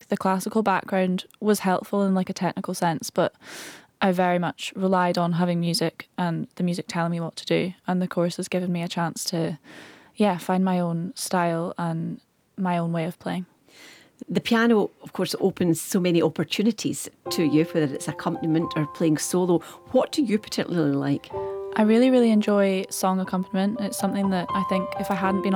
the classical background was helpful in like a technical sense, but I very much relied on having music and the music telling me what to do. And the course has given me a chance to, find my own style and my own way of playing. The piano, of course, opens so many opportunities to you, whether it's accompaniment or playing solo. What do you particularly like? I really, really enjoy song accompaniment. It's something that I think if I hadn't been on